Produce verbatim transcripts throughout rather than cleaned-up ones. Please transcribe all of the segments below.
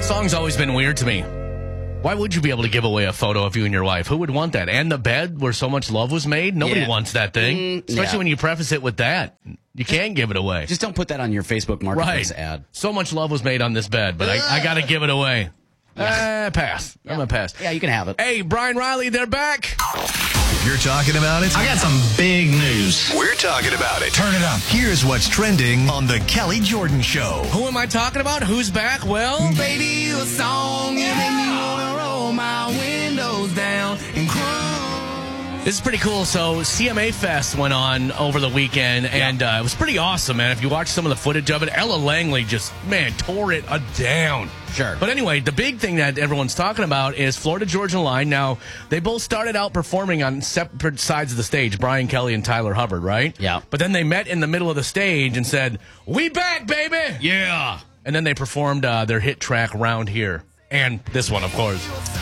Song's always been weird to me. Why would you be able to give away a photo of you and your wife? Who would want that? And the bed where so much love was made? Nobody Yeah. wants that thing. Mm, Especially yeah. when you preface it with that. You can't give it away. Just don't put that on your Facebook Marketplace Right. ad. So much love was made on this bed, but I, I got to give it away. Uh, pass. I'm going to pass. Yeah, you can have it. Hey, Brian Riley, they're back. If you're talking about it, I got some big news. we're talking about it. Turn it up. Here's what's trending on the Kelly Jordan Show. Who am I talking about? Who's back? Well, Baby, you a song, you make me wanna roll my windows down and cry. this is pretty cool. So C M A Fest went on over the weekend, and uh, it was pretty awesome, man. If you watch some of the footage of it, Ella Langley just, man, tore it uh, down. Sure. But anyway, the big thing that everyone's talking about is Florida Georgia Line. Now, they both started out performing on separate sides of the stage, Brian Kelly and Tyler Hubbard, right? Yeah. But then they met in the middle of the stage and said, "We back, baby!" Yeah. And then they performed uh, their hit track, Round Here. And this one, of course.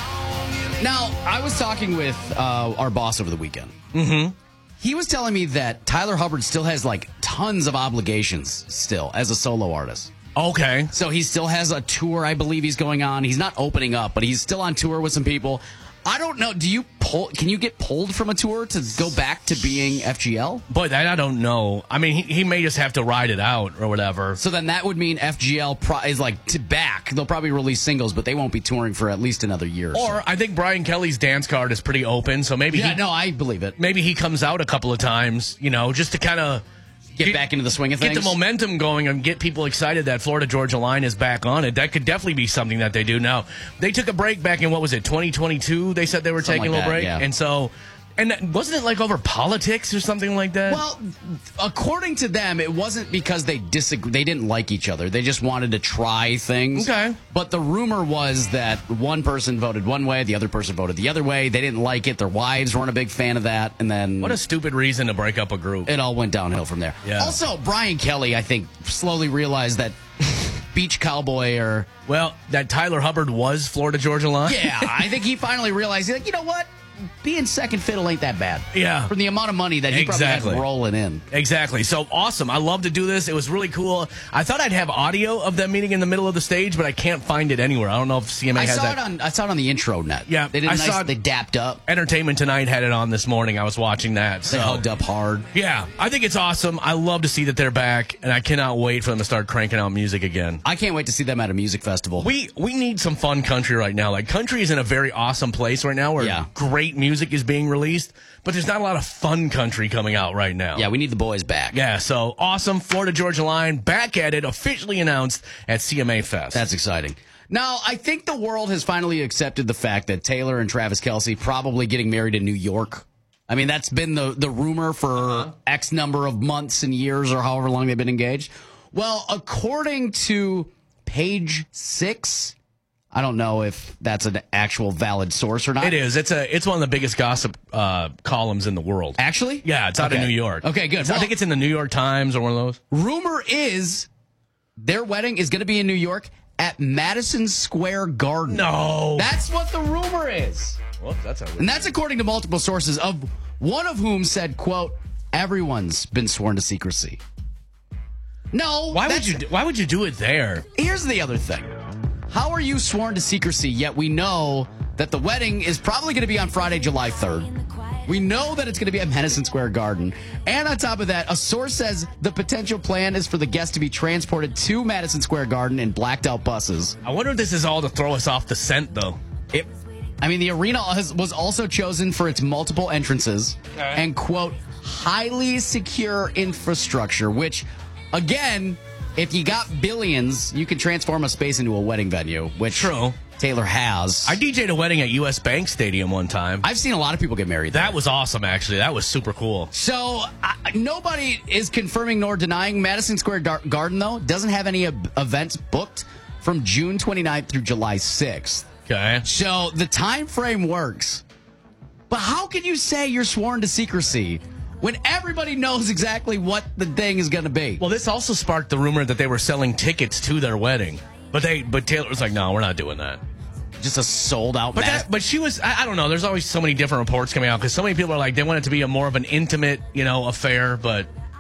Now, I was talking with uh, our boss over the weekend. Mm-hmm. He was telling me that Tyler Hubbard still has, like, tons of obligations still as a solo artist. Okay. So he still has a tour, I believe he's going on. He's not opening up, but he's still on tour with some people. I don't know. Do you pull? Can you get pulled from a tour to go back to being F G L? Boy, that I don't know. I mean, he, he may just have to ride it out or whatever. So then that would mean F G L pro- is like to back. They'll probably release singles, but they won't be touring for at least another year. Or, Or so. I think Brian Kelly's dance card is pretty open, so maybe yeah, he, no, I believe it. maybe he comes out a couple of times, you know, just to kind of Get back into the swing of get things. the momentum going and get people excited that Florida Georgia Line is back on it. That could definitely be something that they do. Now, they took a break back in, what was it, twenty twenty-two? They said they were Something taking like a little that, break. yeah. And so, and that- wasn't it like over politics or something like that? Well, according to them, it wasn't because they disagree. They didn't like each other. They just wanted to try things. Okay. But the rumor was that one person voted one way, the other person voted the other way. They didn't like it. Their wives weren't a big fan of that, and then what a stupid reason to break up a group. it all went downhill from there. Yeah. Also, Brian Kelly, I think, slowly realized that Beach Cowboy or Well, that Tyler Hubbard was Florida Georgia Line? yeah, I think he finally realized, he's like, you know what? Being second fiddle ain't that bad. Yeah. For the amount of money that he Exactly. probably had rolling in. Exactly. So awesome. I love to do this. It was really cool. I thought I'd have audio of them meeting in the middle of the stage, but I can't find it anywhere. I don't know if C M A I has saw that. it on I saw it on the intro net. Yeah, they did I nice, saw it- they dapped up. Entertainment Tonight had it on this morning. I was watching that. They So hugged up hard. yeah, I think it's awesome. I love to see that they're back, and I cannot wait for them to start cranking out music again. I can't wait to see them at a music festival. We we need some fun country right now. Like, country is in a very awesome place right now where Yeah. great music is being released, but there's not a lot of fun country coming out right now. yeah, we need the boys back. Yeah, so awesome. Florida Georgia Line back at it, officially announced at C M A Fest. That's exciting. Now, I think the world has finally accepted the fact that Taylor and Travis Kelce probably getting married in New York. I mean, that's been the, the rumor for Uh-huh. X number of months and years or however long they've been engaged. Well, according to Page Six, I don't know if that's an actual valid source or not. It is. It's a. It's one of the biggest gossip uh, columns in the world. Actually? Yeah, it's out Okay. of New York. Okay, good. It's- I Well- think it's in the New York Times or one of those. Rumor is their wedding is going to be in New York at Madison Square Garden. No. That's what the rumor is. Well, that's a. And that's according to multiple sources, of one of whom said, quote, everyone's been sworn to secrecy. No. Why would that's- you? Do, why would you do it there? Here's the other thing. How are you sworn to secrecy, yet we know that the wedding is probably going to be on Friday, July third? We know that it's going to be at Madison Square Garden. And on top of that, a source says the potential plan is for the guests to be transported to Madison Square Garden in blacked out buses. I wonder if this is all to throw us off the scent, though. It, I mean, the arena has, was also chosen for its multiple entrances and, quote, highly secure infrastructure, which, again, if you got billions, you can transform a space into a wedding venue, which True. Taylor has. I D J'd a wedding at U S Bank Stadium one time. I've seen a lot of people get married there. That was awesome, actually. That was super cool. So uh, nobody is confirming nor denying. Madison Square Dar- Garden, though, doesn't have any ab- events booked from June twenty-ninth through July sixth. Okay. So the time frame works. But how can you say you're sworn to secrecy when everybody knows exactly what the thing is going to be? Well, this also sparked the rumor that they were selling tickets to their wedding, but they, but Taylor was like, "No, we're not doing that." Just a sold out. But Mad- that, but she was. I, I don't know. There's always so many different reports coming out because so many people are like they want it to be a more of an intimate, you know, affair. But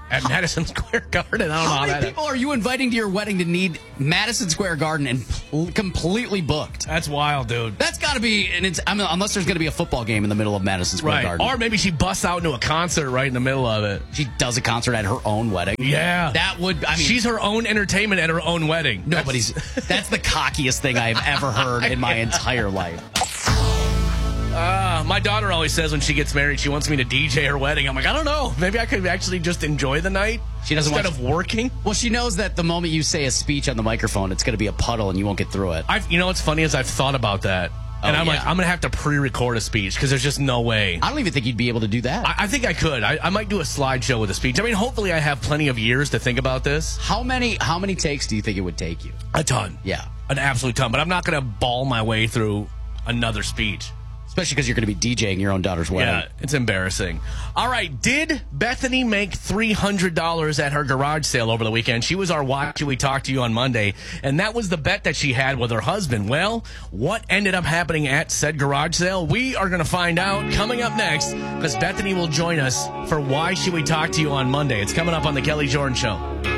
at Madison Square Garden. I don't know How how many that. people are you inviting to your wedding to need Madison Square Garden and pl- completely booked? That's wild, dude. That's got to be, and it's I mean, unless there's going to be a football game in the middle of Madison Square Right. Garden. Or maybe she busts out into a concert right in the middle of it. She does a concert at her own wedding. Yeah. That would, I mean, She's her own entertainment at her own wedding. nobody's, that's the cockiest thing I've ever heard in my entire life. Uh, my daughter always says when she gets married, she wants me to D J her wedding. I'm like, I don't know. Maybe I could actually just enjoy the night She doesn't instead want- of working. Well, she knows that the moment you say a speech on the microphone, it's going to be a puddle and you won't get through it. I've, you know what's funny is I've thought about that. And Oh, I'm like, yeah. I'm going to have to pre-record a speech because there's just no way. I don't even think you'd be able to do that. I, I think I could. I, I might do a slideshow with a speech. I mean, hopefully I have plenty of years to think about this. How many how many takes do you think it would take you? A ton. Yeah. An absolute ton. But I'm not going to ball my way through another speech. Especially because you're going to be DJing your own daughter's wedding. Yeah, it's embarrassing. All right, did Bethany make three hundred dollars at her garage sale over the weekend? She was our watch. We talked to you on Monday, and that was the bet that she had with her husband. Well, what ended up happening at said garage sale? We are going to find out coming up next because Bethany will join us for Why Should We Talk to You on Monday. It's coming up on the Kelly Jordan Show.